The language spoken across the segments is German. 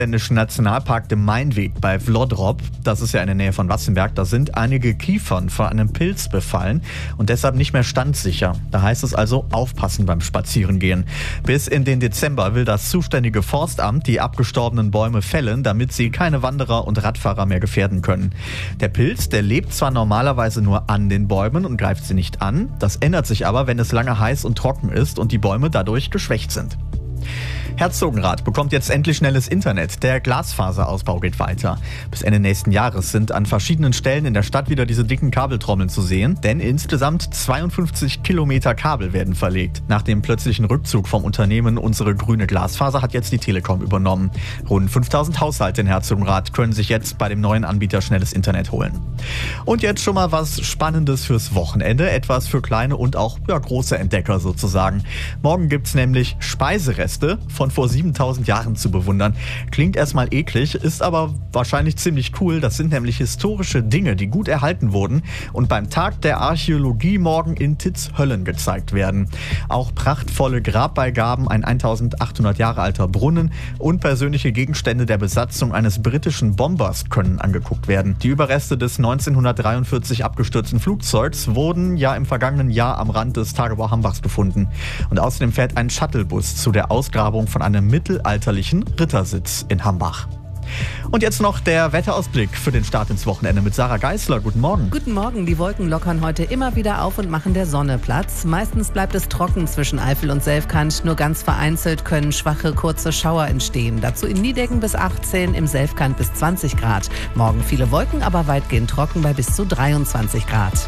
Dänischen Nationalpark dem Mainweg bei Vlodrop, das ist ja in der Nähe von Wassenberg, da sind einige Kiefern von einem Pilz befallen und deshalb nicht mehr standsicher. Da heißt es also aufpassen beim Spazierengehen. Bis in den Dezember will das zuständige Forstamt die abgestorbenen Bäume fällen, damit sie keine Wanderer und Radfahrer mehr gefährden können. Der Pilz, der lebt zwar normalerweise nur an den Bäumen und greift sie nicht an, das ändert sich aber, wenn es lange heiß und trocken ist und die Bäume dadurch geschwächt sind. Herzogenrath bekommt jetzt endlich schnelles Internet. Der Glasfaserausbau geht weiter. Bis Ende nächsten Jahres sind an verschiedenen Stellen in der Stadt wieder diese dicken Kabeltrommeln zu sehen, denn insgesamt 52 Kilometer Kabel werden verlegt. Nach dem plötzlichen Rückzug vom Unternehmen Unsere Grüne Glasfaser hat jetzt die Telekom übernommen. Rund 5000 Haushalte in Herzogenrath können sich jetzt bei dem neuen Anbieter schnelles Internet holen. Und jetzt schon mal was Spannendes fürs Wochenende, etwas für kleine und auch große Entdecker sozusagen. Morgen gibt's nämlich Speisereste von vor 7000 Jahren zu bewundern. Klingt erstmal eklig, ist aber wahrscheinlich ziemlich cool. Das sind nämlich historische Dinge, die gut erhalten wurden und beim Tag der Archäologie morgen in Titzhöllen gezeigt werden. Auch prachtvolle Grabbeigaben, ein 1800 Jahre alter Brunnen und persönliche Gegenstände der Besatzung eines britischen Bombers können angeguckt werden. Die Überreste des 1943 abgestürzten Flugzeugs wurden ja im vergangenen Jahr am Rand des Tagebau Hambachs gefunden. Und außerdem fährt ein Shuttlebus zu der Ausgrabung von einem mittelalterlichen Rittersitz in Hambach. Und jetzt noch der Wetterausblick für den Start ins Wochenende mit Sarah Geisler. Guten Morgen. Guten Morgen. Die Wolken lockern heute immer wieder auf und machen der Sonne Platz. Meistens bleibt es trocken zwischen Eifel und Selfkant. Nur ganz vereinzelt können schwache, kurze Schauer entstehen. Dazu in Niedecken bis 18, im Selfkant bis 20 Grad. Morgen viele Wolken, aber weitgehend trocken bei bis zu 23 Grad.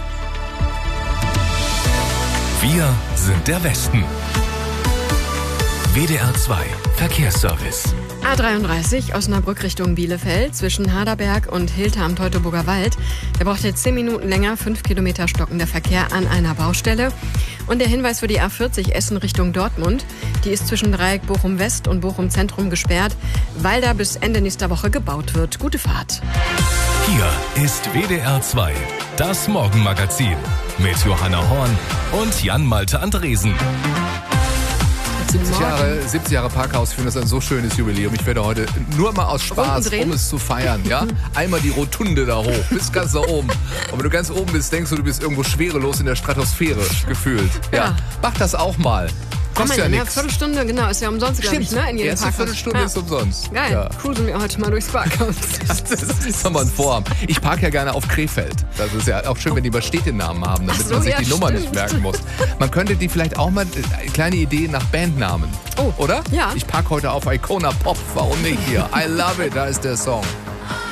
Wir sind der Westen. WDR 2 Verkehrsservice. A33 Osnabrück Richtung Bielefeld zwischen Haderberg und Hilter am Teutoburger Wald. Der braucht jetzt 10 Minuten länger, 5 Kilometer stockender Verkehr an einer Baustelle. Und der Hinweis für die A40 Essen Richtung Dortmund. Die ist zwischen Dreieck Bochum West und Bochum Zentrum gesperrt, weil da bis Ende nächster Woche gebaut wird. Gute Fahrt. Hier ist WDR 2, das Morgenmagazin mit Johanna Horn und Jan-Malte Andresen. 70 Jahre Parkhaus, führen, das ist ein so schönes Jubiläum. Ich werde heute nur mal aus Spaß, um es zu feiern, ja, einmal die Rotunde da hoch, bis ganz da oben. Und wenn du ganz oben bist, denkst du bist irgendwo schwerelos in der Stratosphäre gefühlt. Ja. Mach das auch mal. Kostet ja nichts. Eine Viertelstunde, genau, ist ja umsonst, glaube ich, ne? In jedem erste Viertelstunde ist umsonst. Geil, ja. Cruisen wir heute mal durchs Parkhaus. Das ist nochmal ein Vorhaben. Ich parke ja gerne auf Krefeld. Das ist ja auch schön, wenn die mal Städtenamen haben, damit man sich die Nummer nicht merken muss. Man könnte die vielleicht auch mal, kleine Idee nach Bandnamen. Oh, oder? Ja. Ich parke heute auf Icona Pop. Warum nicht hier? I love it, da ist der Song.